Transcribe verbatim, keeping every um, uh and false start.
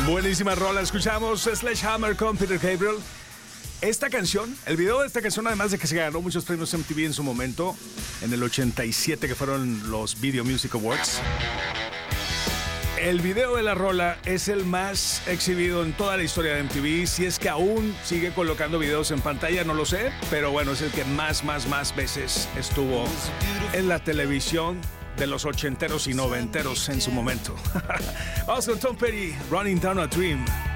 Buenísima rola, escuchamos Sledgehammer con Peter Gabriel. Esta canción, el video de esta canción, además de que se ganó muchos premios M T V en su momento, en el ochenta y siete, que fueron los Video Music Awards, el video de la rola es el más exhibido en toda la historia de M T V. Si es que aún sigue colocando videos en pantalla, no lo sé, pero bueno, es el que más, más, más veces estuvo en la televisión de los ochenteros y noventeros en su momento. Vamos con Tom Petty, Running Down a Dream.